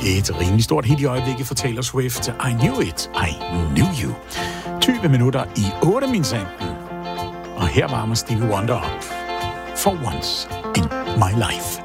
Et rimelig stort hit i øjeblikket for Taylor Swift. I knew it, I knew you. 20 minutter i 8 min sanden. Og her varmer Stevie Wonder op. For once in my life.